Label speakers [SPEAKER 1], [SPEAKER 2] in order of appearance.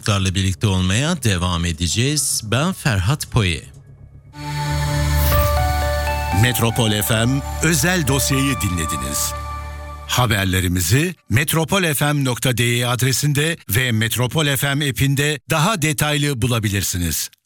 [SPEAKER 1] konuklarla birlikte olmaya devam edeceğiz. Ben Ferhat Poye.
[SPEAKER 2] Metropol FM özel dosyayı dinlediniz. Haberlerimizi metropolfm.de adresinde ve Metropol FM app'inde daha detaylı bulabilirsiniz.